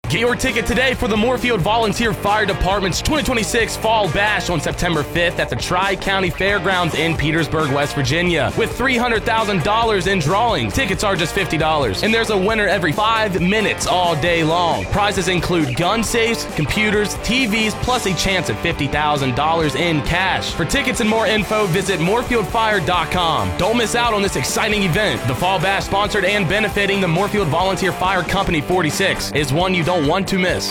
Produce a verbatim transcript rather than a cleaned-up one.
Get your ticket today for the Moorfield Volunteer Fire Department's twenty twenty-six Fall Bash on September fifth at the Tri-County Fairgrounds in Petersburg, West Virginia, with three hundred thousand dollars in drawing. Tickets are just fifty dollars, and there's a winner every five minutes all day long. Prizes include gun safes, computers, T Vs, plus a chance at fifty thousand dollars in cash. For tickets and more info, visit moorfield fire dot com. Don't miss out on this exciting event. The Fall Bash, sponsored and benefiting the Moorfield Volunteer Fire Company forty-six, is one you don't want to miss.